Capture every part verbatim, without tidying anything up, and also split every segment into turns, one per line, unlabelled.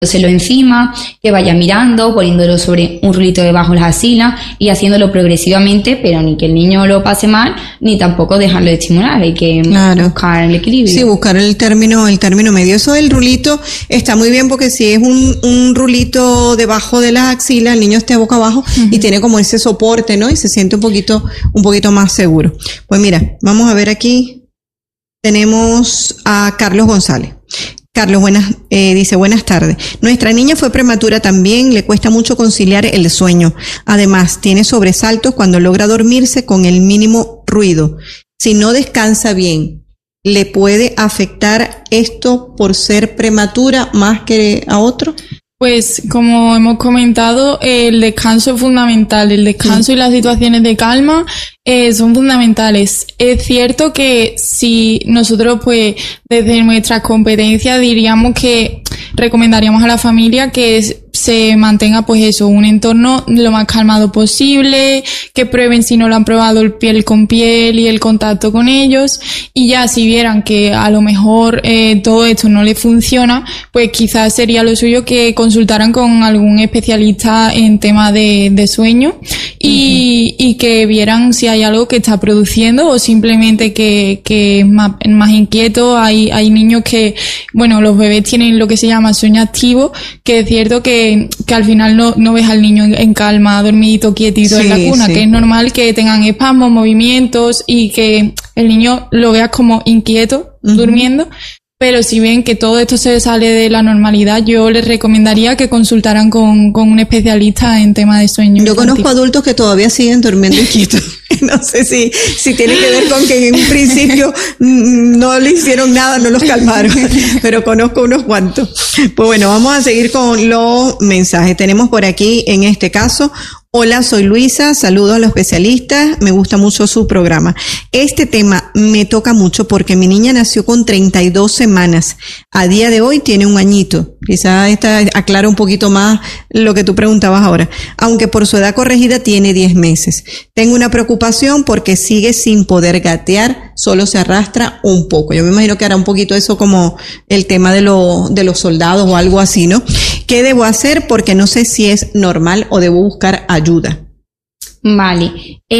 poniéndoselo encima, que vaya mirando, poniéndolo sobre un rulito debajo de las axilas y haciéndolo progresivamente, pero ni que el niño lo pase mal, ni tampoco dejarlo de estimular. Hay que claro. buscar el equilibrio.
Sí, buscar el término, el término medio. Eso del rulito está muy bien porque si es un, un rulito debajo de las axilas, el niño esté boca abajo uh-huh. y tiene como ese soporte, ¿no? Y se siente un poquito, un poquito más seguro. Pues mira, vamos a ver aquí. Tenemos a Carlos González. Carlos, buenas, eh, dice, buenas tardes. Nuestra niña fue prematura también, le cuesta mucho conciliar el sueño. Además, tiene sobresaltos cuando logra dormirse con el mínimo ruido. Si no descansa bien, ¿le puede afectar esto por ser prematura más que a otro?
Pues como hemos comentado, el descanso es fundamental. El descanso sí. y las situaciones de calma eh, son fundamentales. Es cierto que si nosotros, pues, desde nuestras competencias diríamos que recomendaríamos a la familia que se mantenga, pues eso, un entorno lo más calmado posible, que prueben si no lo han probado el piel con piel y el contacto con ellos, y ya si vieran que a lo mejor eh, todo esto no les funciona, pues quizás sería lo suyo que consultaran con algún especialista en tema de, de sueño y, uh-huh. y que vieran si hay algo que está produciendo o simplemente que, que es más, más inquieto. Hay, hay niños que, bueno, los bebés tienen lo que se llama sueño activo, que es cierto que que al final no, no ves al niño en, en calma, dormidito, quietito sí, en la cuna, sí. que es normal que tengan espasmos, movimientos y que el niño lo veas como inquieto, uh-huh. durmiendo. Pero si ven que todo esto se sale de la normalidad, yo les recomendaría que consultaran con, con un especialista en tema de sueño.
Yo conozco adultos que todavía siguen durmiendo inquietos. No sé si, si tiene que ver con que en un principio no le hicieron nada, no los calmaron, pero conozco unos cuantos. Pues bueno, vamos a seguir con los mensajes. Tenemos por aquí, en este caso, hola, soy Luisa, saludos a los especialistas, me gusta mucho su programa. Este tema me toca mucho porque mi niña nació con treinta y dos semanas. A día de hoy tiene un añito. Quizá esta aclara un poquito más lo que tú preguntabas ahora. Aunque por su edad corregida tiene diez meses. Tengo una preocupación porque sigue sin poder gatear, solo se arrastra un poco. Yo me imagino que hará un poquito eso como el tema de, lo, de los soldados o algo así, ¿no? ¿Qué debo hacer? Porque no sé si es normal o debo buscar ayuda.
Vale,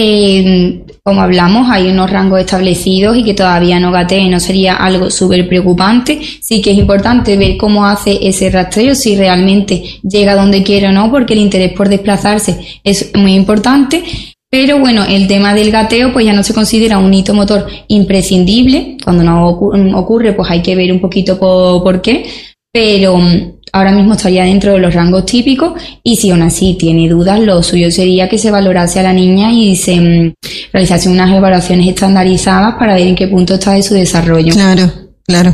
eh, como hablamos, hay unos rangos establecidos y que todavía no gatee no sería algo súper preocupante. Sí que es importante ver cómo hace ese rastreo, si realmente llega donde quiere o no, porque el interés por desplazarse es muy importante. Pero bueno, el tema del gateo pues ya no se considera un hito motor imprescindible. Cuando no ocurre, pues hay que ver un poquito por, por qué. Pero ahora mismo estaría dentro de los rangos típicos y si aún así tiene dudas, lo suyo sería que se valorase a la niña y se um, realizase unas evaluaciones estandarizadas para ver en qué punto está de su desarrollo.
Claro, claro.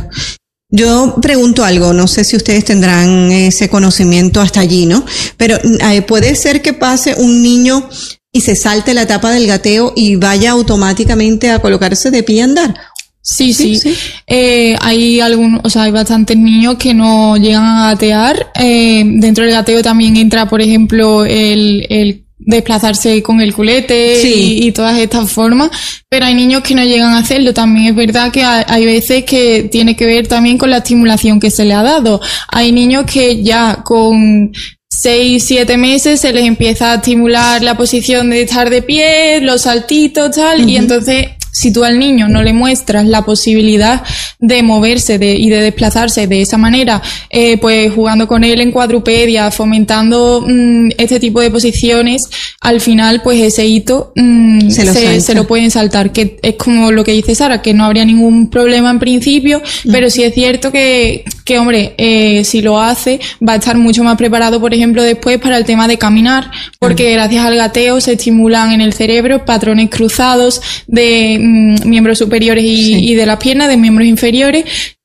Yo pregunto algo, no sé si ustedes tendrán ese conocimiento hasta allí, ¿no? Pero eh, puede ser que pase un niño y se salte la etapa del gateo y vaya automáticamente a colocarse de pie y andar.
Sí, sí, sí. Eh, hay algunos, o sea, hay bastantes niños que no llegan a gatear. Eh, dentro del gateo también entra, por ejemplo, el, el desplazarse con el culete sí. y, y todas estas formas, pero hay niños que no llegan a hacerlo. También es verdad que hay, hay veces que tiene que ver también con la estimulación que se le ha dado. Hay niños que ya con seis, siete meses se les empieza a estimular la posición de estar de pie, los saltitos, tal, uh-huh. y entonces si tú al niño no le muestras la posibilidad de moverse de, y de desplazarse de esa manera, eh, pues jugando con él en cuadrupedia, fomentando mmm, este tipo de posiciones, al final pues ese hito mmm, se, lo se, se lo pueden saltar, que es como lo que dice Sara, que no habría ningún problema en principio, mm. pero sí es cierto que, que hombre, eh, si lo hace va a estar mucho más preparado, por ejemplo, después para el tema de caminar, porque mm. gracias al gateo se estimulan en el cerebro patrones cruzados de miembros superiores y, sí. y de las piernas, de miembros inferiores,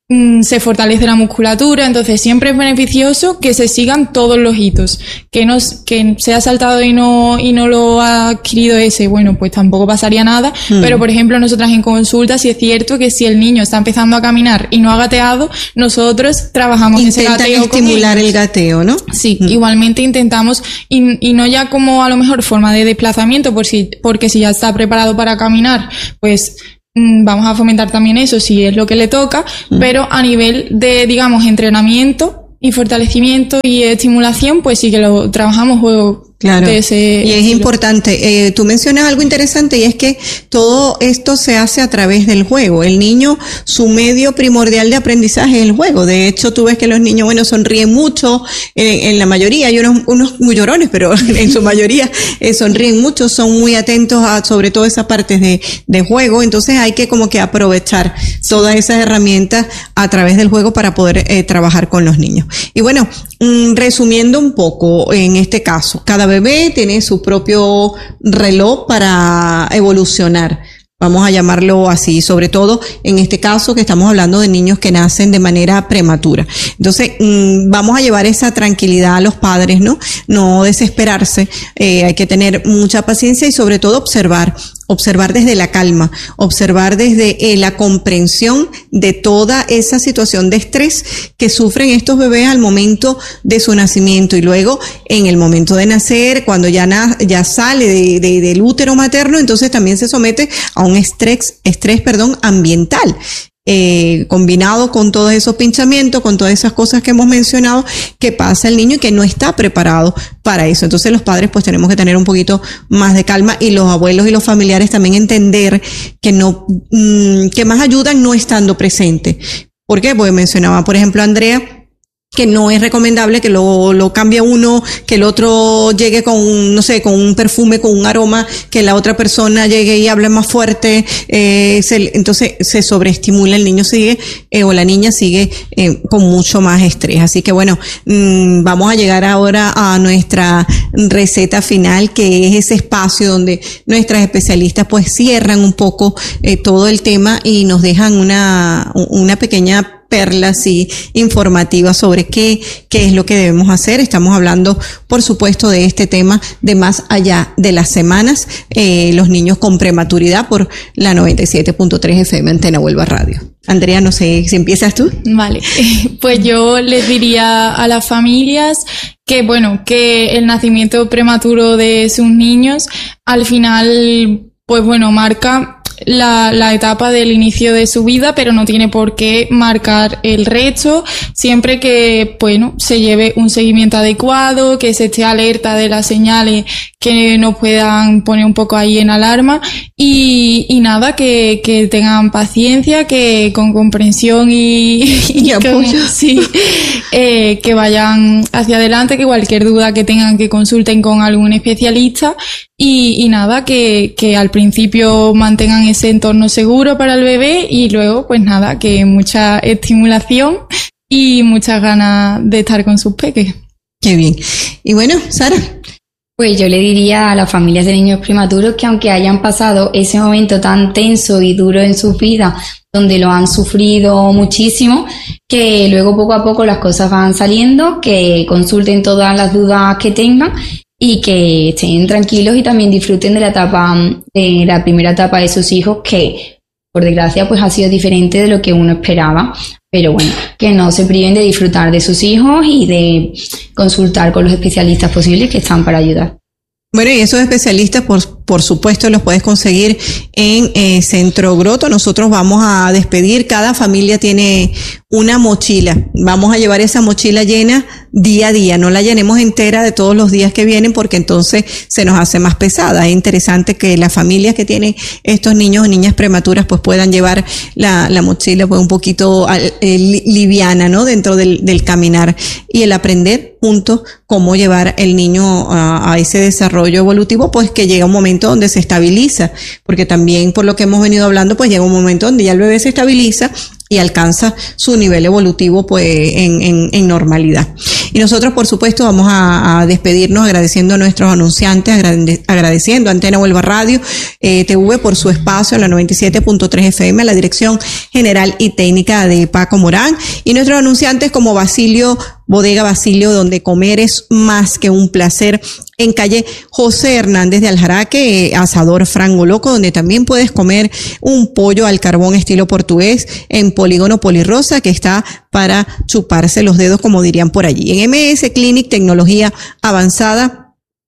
se fortalece la musculatura, entonces siempre es beneficioso que se sigan todos los hitos, que no, que se ha saltado y no, y no lo ha adquirido ese, bueno, pues tampoco pasaría nada, mm. pero por ejemplo nosotras en consulta sí es cierto que si el niño está empezando a caminar y no ha gateado, nosotros trabajamos
Intentan
ese gateo
estimular el gateo, ¿no?
Sí,
mm.
igualmente intentamos, y, y no ya como a lo mejor forma de desplazamiento, por si, porque si ya está preparado para caminar, pues vamos a fomentar también eso si es lo que le toca, mm. pero a nivel de, digamos, entrenamiento y fortalecimiento y estimulación, pues sí que lo trabajamos juego.
Claro,
de ese
y es
estilo.
importante. Eh, tú mencionas algo interesante y es que todo esto se hace a través del juego. El niño, su medio primordial de aprendizaje es el juego. De hecho, tú ves que los niños, bueno, sonríen mucho, en, en la mayoría, hay unos, unos muy llorones, pero en su mayoría eh, sonríen mucho, son muy atentos a sobre todo esas partes de, de juego. Entonces hay que como que aprovechar todas esas herramientas a través del juego para poder eh, trabajar con los niños. Y bueno, mm, resumiendo un poco en este caso, cada bebé tiene su propio reloj para evolucionar. Vamos a llamarlo así, sobre todo en este caso que estamos hablando de niños que nacen de manera prematura. Entonces, mmm, vamos a llevar esa tranquilidad a los padres, ¿no? No desesperarse, eh, hay que tener mucha paciencia y sobre todo observar, observar desde la calma, observar desde eh, la comprensión de toda esa situación de estrés que sufren estos bebés al momento de su nacimiento y luego en el momento de nacer, cuando ya, na ya sale de, de, del útero materno, entonces también se somete a un estrés, estrés, perdón, ambiental. Eh, combinado con todos esos pinchamientos, con todas esas cosas que hemos mencionado, que pasa el niño y que no está preparado para eso. Entonces los padres pues tenemos que tener un poquito más de calma y los abuelos y los familiares también entender que no, mmm, que más ayudan no estando presente. ¿Por qué? Porque mencionaba, por ejemplo, Andrea, que no es recomendable que lo, lo cambie uno, que el otro llegue con un, no sé, con un perfume, con un aroma, que la otra persona llegue y hable más fuerte, eh, se, entonces se sobreestimula, el niño sigue, eh, o la niña sigue eh, con mucho más estrés. Así que bueno, mmm, vamos a llegar ahora a nuestra receta final, que es ese espacio donde nuestras especialistas pues cierran un poco eh, todo el tema y nos dejan una, una pequeña perlas así informativas sobre qué, qué es lo que debemos hacer. Estamos hablando, por supuesto, de este tema de más allá de las semanas, eh, los niños con prematuridad por la noventa y siete punto tres F M Antena Huelva Radio. Andrea, no sé si empiezas tú.
Vale, pues yo les diría a las familias que, bueno, que el nacimiento prematuro de sus niños al final, pues bueno, marca La, la etapa del inicio de su vida, pero no tiene por qué marcar el resto, siempre que, bueno, se lleve un seguimiento adecuado, que se esté alerta de las señales que nos puedan poner un poco ahí en alarma y, y nada, que, que tengan paciencia, que con comprensión y, y,
y
con, sí, eh, que vayan hacia adelante, que cualquier duda que tengan que consulten con algún especialista y, y nada, que, que al principio mantengan ese entorno seguro para el bebé y luego pues nada, que mucha estimulación y muchas ganas de estar con sus peques.
Qué bien. Y bueno, Sara.
Pues yo le diría a las familias de niños prematuros que aunque hayan pasado ese momento tan tenso y duro en sus vidas, donde lo han sufrido muchísimo, que luego poco a poco las cosas van saliendo, que consulten todas las dudas que tengan y que estén tranquilos y también disfruten de la etapa, de la primera etapa de sus hijos, que por desgracia pues ha sido diferente de lo que uno esperaba. Pero bueno, que no se priven de disfrutar de sus hijos y de consultar con los especialistas posibles que están para ayudar.
Bueno, y esos especialistas, por, por supuesto, los puedes conseguir en eh, Centro Groto. Nosotros vamos a despedir. Cada familia tiene una mochila. Vamos a llevar esa mochila llena día a día. No la llenemos entera de todos los días que vienen porque entonces se nos hace más pesada. Es interesante que las familias que tienen estos niños o niñas prematuras pues puedan llevar la, la mochila pues un poquito eh, liviana, ¿no? Dentro del, del caminar y el aprender juntos cómo llevar el niño a, a ese desarrollo evolutivo, pues que llega un momento donde se estabiliza, porque también por lo que hemos venido hablando, pues llega un momento donde ya el bebé se estabiliza y alcanza su nivel evolutivo pues en, en, en normalidad. Y nosotros, por supuesto, vamos a, a despedirnos agradeciendo a nuestros anunciantes, agrade, agradeciendo a Antena Huelva Radio, eh, T V por su espacio en la noventa y siete punto tres F M, a la dirección general y técnica de Paco Morán, y nuestros anunciantes como Basilio, Bodega Basilio, donde comer es más que un placer, en calle José Hernández de Aljaraque, eh, Asador Frango Loco, donde también puedes comer un pollo al carbón estilo portugués, en Polígono Polirosa, que está para chuparse los dedos, como dirían por allí. En M S Clinic, tecnología avanzada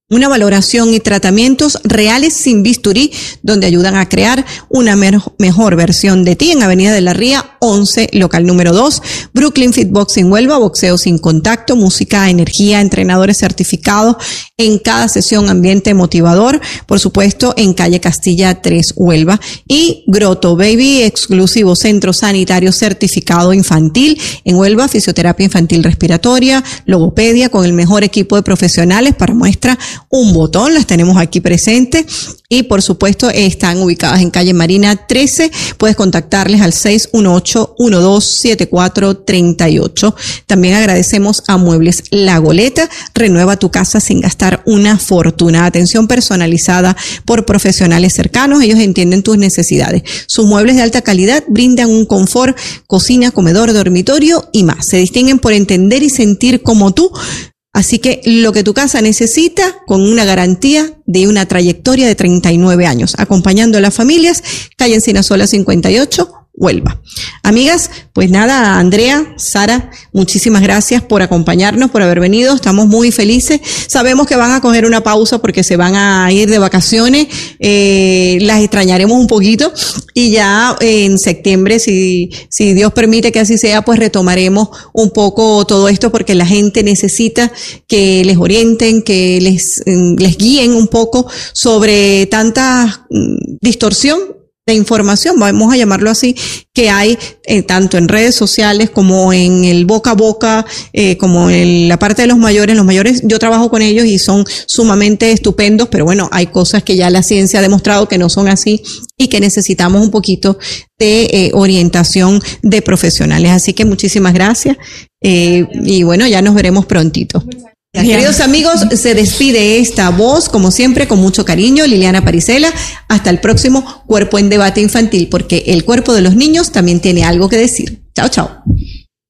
Una valoración y tratamientos reales sin bisturí, donde ayudan a crear una me- mejor versión de ti en Avenida de la Ría, once, local número dos. Brooklyn Fit Boxing Huelva, boxeo sin contacto, música, energía, entrenadores certificados en cada sesión, ambiente motivador, por supuesto, en calle Castilla tres, Huelva. Y Grotto Baby, exclusivo centro sanitario certificado infantil en Huelva, fisioterapia infantil respiratoria, logopedia, con el mejor equipo de profesionales. Para muestra, un botón, las tenemos aquí presentes y por supuesto están ubicadas en calle Marina trece. Puedes contactarles al seis uno ocho, uno dos siete cuatro, tres ocho. También agradecemos a Muebles La Goleta. Renueva tu casa sin gastar una fortuna. Atención personalizada por profesionales cercanos. Ellos entienden tus necesidades. Sus muebles de alta calidad brindan un confort, cocina, comedor, dormitorio y más. Se distinguen por entender y sentir como tú. Así que lo que tu casa necesita, con una garantía de una trayectoria de treinta y nueve años, acompañando a las familias, calle Encinasola cincuenta y ocho, Huelva. Amigas, pues nada, Andrea, Sara, muchísimas gracias por acompañarnos, por haber venido. Estamos muy felices. Sabemos que van a coger una pausa porque se van a ir de vacaciones. Eh, las extrañaremos un poquito y ya eh, en septiembre, si, si Dios permite que así sea, pues retomaremos un poco todo esto porque la gente necesita que les orienten, que les, les guíen un poco sobre tanta mm, distorsión de información, vamos a llamarlo así, que hay eh, tanto en redes sociales como en el boca a boca, eh, como en la parte de los mayores. Los mayores, yo trabajo con ellos y son sumamente estupendos, pero bueno, hay cosas que ya la ciencia ha demostrado que no son así y que necesitamos un poquito de eh, orientación de profesionales. Así que muchísimas gracias eh, y bueno, ya nos veremos prontito. Bien. Queridos amigos, se despide esta voz, como siempre, con mucho cariño, Liliana Parisela. Hasta el próximo Cuerpo en Debate Infantil, porque el cuerpo de los niños también tiene algo que decir. Chao, chao.